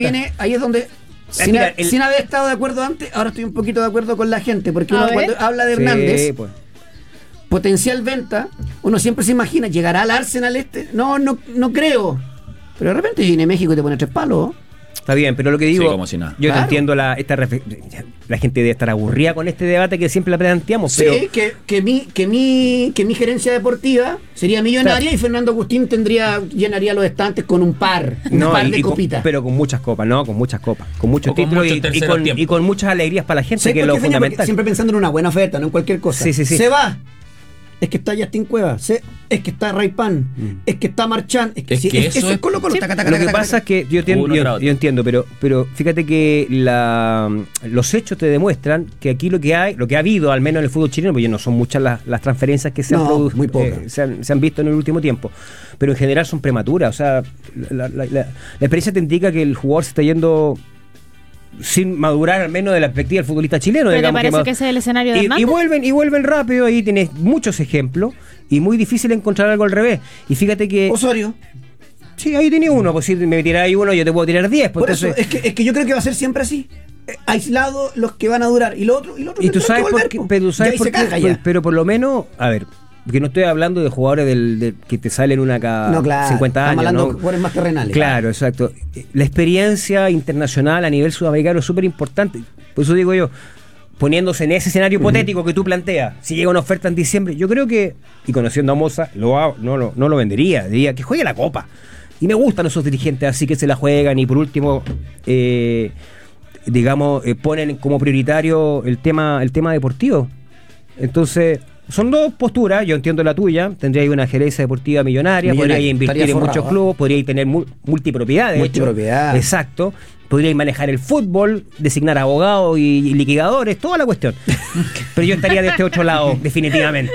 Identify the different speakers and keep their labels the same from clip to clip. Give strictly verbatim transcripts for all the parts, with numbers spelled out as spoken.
Speaker 1: Viene, ahí es donde... Sin,
Speaker 2: Mira,
Speaker 1: a,
Speaker 2: el...
Speaker 1: sin haber estado de acuerdo antes, ahora estoy un poquito de acuerdo con la gente, porque
Speaker 3: A
Speaker 1: uno
Speaker 3: ver.
Speaker 1: cuando habla de Hernández,
Speaker 2: Sí, pues.
Speaker 1: potencial venta, uno siempre se imagina, ¿llegará al Arsenal este? No, no, no creo. Pero de repente viene México y te pone tres palos.
Speaker 2: Está bien, pero lo que digo,
Speaker 4: Sí, como si nada.
Speaker 2: yo
Speaker 1: Claro.
Speaker 2: te entiendo, la, esta refe- la gente debe estar aburrida con este debate que siempre la planteamos,
Speaker 1: Sí,
Speaker 2: pero
Speaker 1: que, que, mi, que, mi, que mi gerencia deportiva sería millonaria
Speaker 2: Claro.
Speaker 1: y Fernando Agustín tendría llenaría los estantes con un par, un
Speaker 2: no,
Speaker 1: par
Speaker 2: y-
Speaker 1: de
Speaker 2: y con-
Speaker 1: copitas.
Speaker 2: pero con muchas copas, ¿no? Con muchas copas, con muchos
Speaker 4: O con
Speaker 2: títulos
Speaker 4: muchos
Speaker 2: y- y,
Speaker 4: terceros
Speaker 2: con,
Speaker 4: tiempos.
Speaker 2: y con muchas alegrías para la gente,
Speaker 1: ¿Sabes
Speaker 2: que es
Speaker 1: por
Speaker 2: lo
Speaker 1: qué, Feña? Porque
Speaker 2: fundamental.
Speaker 1: siempre pensando en una buena oferta, no en cualquier cosa.
Speaker 2: Sí, sí, sí.
Speaker 1: Se va. Es que está Justin Cueva, se, es que está Ray Pan,
Speaker 2: Mm.
Speaker 1: es que está Marchand, es que,
Speaker 4: Es
Speaker 1: sí,
Speaker 4: que
Speaker 1: es-
Speaker 4: eso
Speaker 1: eso
Speaker 4: es-
Speaker 1: es Colo Colo.
Speaker 3: Sí.
Speaker 1: taca, taca,
Speaker 2: Lo
Speaker 1: taca,
Speaker 2: que
Speaker 1: taca,
Speaker 2: pasa
Speaker 1: taca.
Speaker 2: es que yo, entiendo,
Speaker 4: Uno
Speaker 2: yo,
Speaker 4: tras otro.
Speaker 2: yo entiendo, pero, pero fíjate que la, los hechos te demuestran que aquí lo que hay, lo que ha habido, al menos en el fútbol chileno, porque no son muchas las, las transferencias que se han,
Speaker 1: No,
Speaker 2: produ-
Speaker 1: muy pocas.
Speaker 2: eh, se, han, se han visto en el último tiempo, pero en general son prematuras. O sea, la, la- la- la experiencia te indica que el jugador se está yendo sin madurar, al menos de la perspectiva del futbolista chileno.
Speaker 3: ¿Pero te
Speaker 2: digamos,
Speaker 3: parece
Speaker 2: ma-
Speaker 3: que ese es el escenario de
Speaker 2: y,
Speaker 3: Hernández?
Speaker 2: y vuelven y vuelven rápido, ahí tienes muchos ejemplos y muy difícil encontrar algo al revés. Y fíjate que
Speaker 1: Osorio.
Speaker 2: sí, ahí tenía uno, pues si me tiráis uno yo te puedo tirar diez, pues
Speaker 1: Por eso,
Speaker 2: entonces-
Speaker 1: es que, es que yo creo que va a ser siempre así. Eh, aislados los que van a durar y lo otro y lo otro
Speaker 2: Y tú
Speaker 1: tendrán
Speaker 2: sabes
Speaker 1: que
Speaker 2: por
Speaker 1: volver,
Speaker 2: qué,
Speaker 1: po.
Speaker 2: pero tú
Speaker 1: Y
Speaker 2: sabes
Speaker 1: ahí
Speaker 2: por
Speaker 1: se
Speaker 2: qué,
Speaker 1: caga
Speaker 2: pero,
Speaker 1: ya.
Speaker 2: pero por lo menos, a ver, porque no estoy hablando de jugadores del, de- que te salen una cada
Speaker 1: No, claro,
Speaker 2: cincuenta
Speaker 1: estamos
Speaker 2: años,
Speaker 1: hablando
Speaker 2: ¿no?
Speaker 1: de jugadores más terrenales.
Speaker 2: Claro, exacto. La experiencia internacional a nivel sudamericano es súper importante. Por eso digo yo, poniéndose en ese escenario hipotético que tú planteas, si llega una oferta en diciembre, yo creo que, y conociendo a Moza, lo, ha- no, lo, no lo vendería, diría que juegue la Copa. Y me gustan esos dirigentes así que se la juegan y por último, eh, digamos, eh, ponen como prioritario el tema, el tema deportivo. Entonces, son dos posturas, yo entiendo la tuya, tendría ahí una gerencia deportiva millonaria,
Speaker 1: Millonaria,
Speaker 2: podría invertir
Speaker 1: estaría
Speaker 2: en
Speaker 1: forrado,
Speaker 2: muchos
Speaker 1: ¿eh?
Speaker 2: clubes, podría tener mu- multipropiedades. de hecho.
Speaker 1: Multipropiedad.
Speaker 2: Exacto. Podría manejar el fútbol, designar abogados y, y liquidadores, toda la cuestión. Pero yo estaría de este otro lado, definitivamente.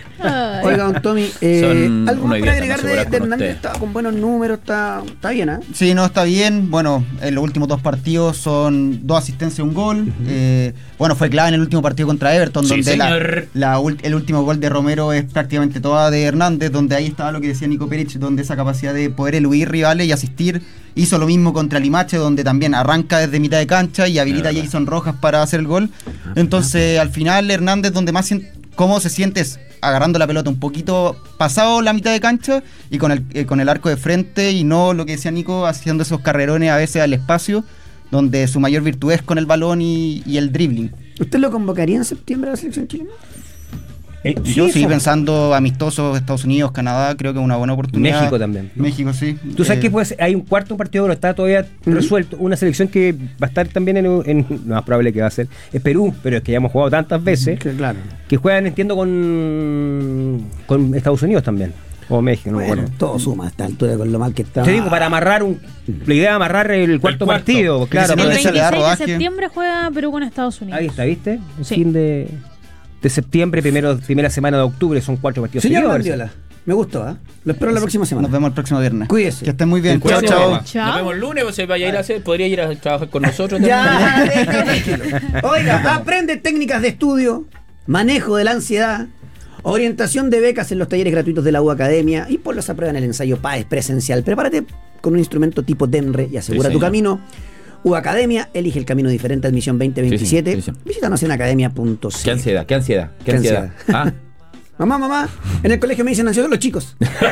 Speaker 3: Ay.
Speaker 1: Oiga, don Tommy, eh,
Speaker 4: Son
Speaker 1: ¿algo
Speaker 4: unos
Speaker 1: más para
Speaker 4: idiotas,
Speaker 1: agregar
Speaker 4: no se
Speaker 1: de,
Speaker 4: burlan
Speaker 1: de
Speaker 4: con
Speaker 1: Hernández?
Speaker 4: usted.
Speaker 1: Está con buenos números, está, está bien, ¿eh?
Speaker 5: Sí, no, está bien. Bueno, en los últimos dos partidos son dos asistencias y un gol. Eh, bueno, fue clave en el último partido contra Everton,
Speaker 4: Sí,
Speaker 5: donde la,
Speaker 4: señor.
Speaker 5: la ul- el último gol de Romero es prácticamente toda de Hernández, donde ahí estaba lo que decía Nico Perich, donde esa capacidad de poder eludir rivales y asistir. Hizo lo mismo contra Limache, donde también arranca desde mitad de cancha y habilita a
Speaker 4: verdad.
Speaker 5: Jason Rojas para hacer el gol. Entonces, al final, Hernández, donde más sien- cómo se siente es agarrando la pelota un poquito pasado la mitad de cancha y con el, eh, con el arco de frente y no lo que decía Nico, haciendo esos carrerones a veces al espacio, donde su mayor virtud es con el balón y, y el dribbling.
Speaker 1: ¿Usted lo convocaría en septiembre a la selección chilena?
Speaker 2: Eh,
Speaker 5: Yo
Speaker 2: sí,
Speaker 5: sí,
Speaker 2: esa-
Speaker 5: pensando amistosos, Estados Unidos, Canadá, creo que es una buena oportunidad.
Speaker 2: México también, ¿no?
Speaker 5: México, sí.
Speaker 2: Tú sabes
Speaker 5: Eh,
Speaker 2: que pues, hay un cuarto partido que no está todavía resuelto, una selección que va a estar también en, en- lo más probable que va a ser, es Perú, pero es que ya hemos jugado tantas veces,
Speaker 1: Que claro.
Speaker 2: que juegan, entiendo, con, con Estados Unidos también, o México, no me
Speaker 1: Bueno,
Speaker 2: acuerdo.
Speaker 1: todo suma a esta altura con lo mal que está.
Speaker 2: Te digo, para amarrar un, la idea de amarrar el cuarto,
Speaker 4: cuarto.
Speaker 2: partido, claro.
Speaker 5: si no
Speaker 3: El
Speaker 5: le
Speaker 2: pero-
Speaker 5: echa- le da
Speaker 3: veintiséis de
Speaker 5: rodaje.
Speaker 3: septiembre juega Perú con Estados Unidos.
Speaker 2: ahí está, ¿viste? El
Speaker 3: Sí.
Speaker 2: fin de, de septiembre, primero, primera semana de octubre, son cuatro partidos
Speaker 1: Señor
Speaker 2: seguidos.
Speaker 1: Guardiola, me gustó, ¿eh? Lo espero la próxima semana.
Speaker 5: Nos vemos el próximo viernes.
Speaker 1: Cuídese.
Speaker 5: Que estén muy bien.
Speaker 1: El
Speaker 5: Chao,
Speaker 1: próximo
Speaker 5: chao.
Speaker 1: viernes.
Speaker 3: Chao.
Speaker 4: Nos vemos el lunes, o se vaya a ir a hacer, podría ir a trabajar con nosotros.
Speaker 1: Ya, déjalo tranquilo. Oiga, aprende técnicas de estudio, manejo de la ansiedad, orientación de becas en los talleres gratuitos de la U Academia y ponlos a prueba en el ensayo PAES presencial. Prepárate con un instrumento tipo DEMRE y asegura
Speaker 4: Sí,
Speaker 1: tu
Speaker 4: señor.
Speaker 1: camino. U Academia, elige el camino diferente, admisión veinte veintisiete.
Speaker 4: Sí, sí, sí, sí.
Speaker 1: Visítanos en academia punto c l.
Speaker 4: Qué ansiedad, qué ansiedad, qué,
Speaker 1: Qué
Speaker 4: ansiedad. Ah.
Speaker 1: Mamá, mamá, en el colegio me dicen ansiosos los chicos.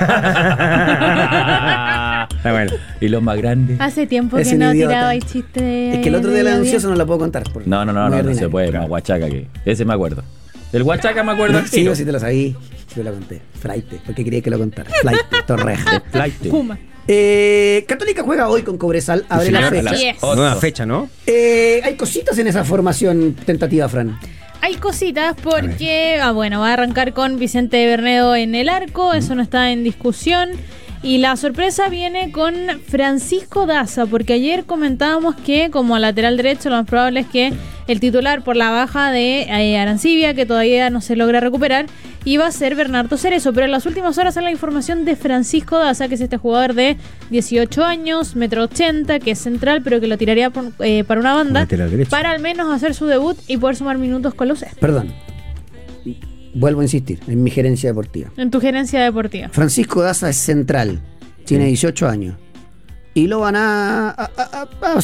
Speaker 2: Está bueno.
Speaker 4: Y los más grandes.
Speaker 3: Hace tiempo
Speaker 1: Es
Speaker 3: que
Speaker 1: un
Speaker 3: no
Speaker 1: idiota.
Speaker 3: tiraba el chiste.
Speaker 1: Es que el otro día
Speaker 3: de
Speaker 1: el
Speaker 3: la
Speaker 1: ansioso no lo puedo contar. por-
Speaker 4: No, no, no,
Speaker 1: muy
Speaker 4: no, no se
Speaker 1: ordinario.
Speaker 4: puede, más guachaca que. Ese me acuerdo. El guachaca me acuerdo al
Speaker 1: Sí,
Speaker 4: tiro.
Speaker 1: sí te lo sabí. Sí te lo conté. Flaite. ¿Por qué quería que lo contara? Flaite, Torreja.
Speaker 4: Flight.
Speaker 3: Puma.
Speaker 1: Eh, Católica juega hoy con Cobresal. Abre la
Speaker 4: Señor, a
Speaker 1: fecha.
Speaker 4: las
Speaker 3: Yes.
Speaker 4: ocho.
Speaker 2: Nueva fecha, ¿no?
Speaker 1: Eh, hay cositas en esa formación tentativa, Fran.
Speaker 3: Hay cositas porque, ah, bueno, va a arrancar con Vicente Bernedo en el arco, eso no está en discusión. Y la sorpresa viene con Francisco Daza, porque ayer comentábamos que como lateral derecho lo más probable es que el titular por la baja de eh, Arancibia, que todavía no se logra recuperar, iba a ser Bernardo Cerezo. Pero en las últimas horas sale la información de Francisco Daza, que es este jugador de dieciocho años, metro ochenta, que es central, pero que lo tiraría por, eh, para una banda,
Speaker 2: Lateral derecho.
Speaker 3: para al menos hacer su debut y poder sumar minutos con la U C.
Speaker 1: Perdón. Vuelvo a insistir en mi gerencia deportiva.
Speaker 3: En tu gerencia deportiva.
Speaker 1: Francisco Daza es central. Tiene dieciocho años. y lo van a, a- a- a-